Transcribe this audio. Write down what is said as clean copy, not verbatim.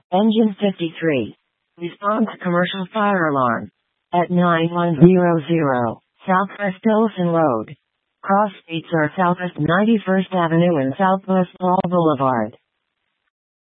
Engine 53. Respond to commercial fire alarm. At 9100 Southwest Dothan Road. Cross streets are Southwest 91st Avenue and Southwest Wall Boulevard.